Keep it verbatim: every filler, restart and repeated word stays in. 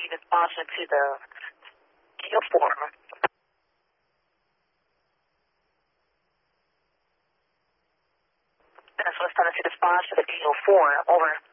the sponsor to the deal form. And so it's time to see the sponsor to the deal form. Over.